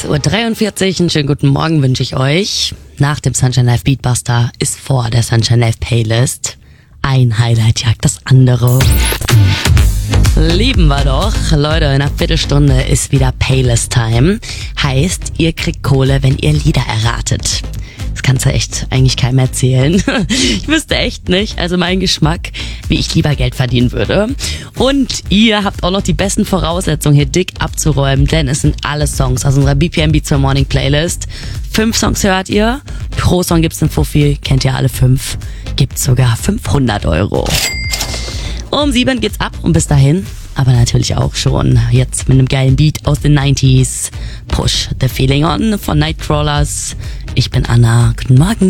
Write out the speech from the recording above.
6:43 Uhr, einen schönen guten Morgen wünsche ich euch. Nach dem Sunshine Live Beatbuster ist vor der Sunshine Live Playlist. Ein Highlight jagt das andere. Lieben wir doch. Leute, in einer Viertelstunde ist wieder Playlist-Time. Heißt, ihr kriegt Kohle, wenn ihr Lieder erratet. Das kannst du echt eigentlich keinem erzählen. Ich wüsste echt nicht, also mein Geschmack, wie ich lieber Geld verdienen würde. Und ihr habt auch noch die besten Voraussetzungen, hier dick abzuräumen, denn es sind alle Songs aus unserer BPM Beats for Morning Playlist. 5 Songs hört ihr, pro Song gibt's einen Fuffi, kennt ihr alle 5, gibt's sogar 500 Euro. Um 7 geht's ab und bis dahin, aber natürlich auch schon jetzt mit einem geilen Beat aus den 90s. Push the Feeling On von Nightcrawlers. Ich bin Anna, guten Morgen.